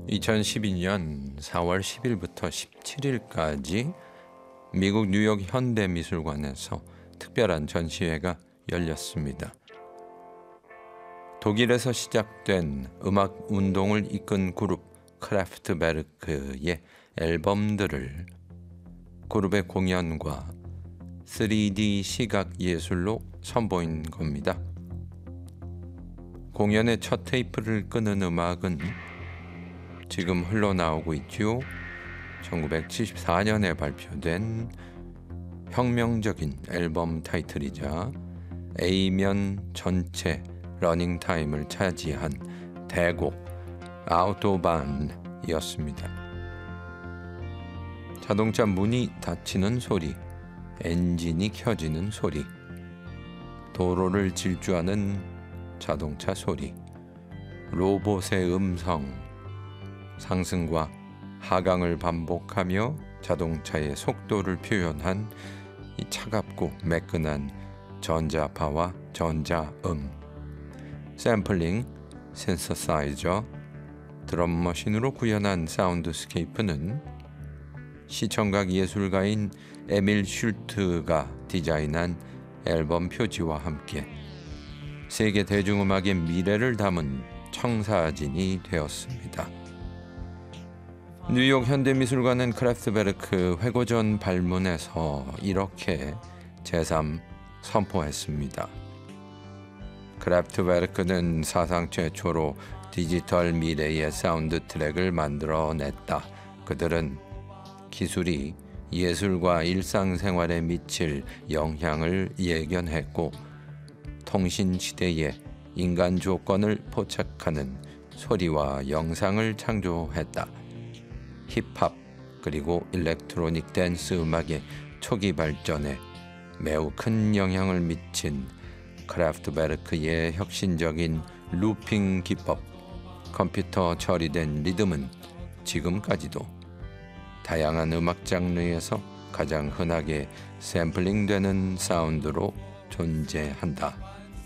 2012년 4월 10일부터 17일까지 미국 뉴욕 현대미술관에서 특별한 전시회가 열렸습니다. 독일에서 시작된 음악 운동을 이끈 그룹 크래프트베르크의 앨범들을 그룹의 공연과 3D 시각 예술로 선보인 겁니다. 공연의 첫 테이프를 끄는 음악은 지금 흘러나오고 있죠. 1974년에 발표된 혁명적인 앨범 타이틀이자 A면 전체 러닝타임을 차지한 대곡 아우토반이었습니다. 자동차 문이 닫히는 소리, 엔진이 켜지는 소리, 도로를 질주하는 자동차 소리, 로봇의 음성, 상승과 하강을 반복하며 자동차의 속도를 표현한 이 차갑고 매끈한 전자파와 전자음, 샘플링, 신서사이저, 드럼머신으로 구현한 사운드스케이프는 시청각 예술가인 에밀 슐트가 디자인한 앨범 표지와 함께 세계 대중음악의 미래를 담은 청사진이 되었습니다. 뉴욕 현대미술관은 크래프트베르크 회고전 발문에서 이렇게 제3 선포했습니다. 크래프트베르크는 사상 최초로 디지털 미래의 사운드 트랙을 만들어냈다. 그들은 기술이 예술과 일상생활에 미칠 영향을 예견했고 통신 시대에 인간 조건을 포착하는 소리와 영상을 창조했다. 힙합 그리고 일렉트로닉 댄스 음악의 초기 발전에 매우 큰 영향을 미친 크래프트베르크의 혁신적인 루핑 기법, 컴퓨터 처리된 리듬은 지금까지도 다양한 음악 장르에서 가장 흔하게 샘플링되는 사운드로 존재한다.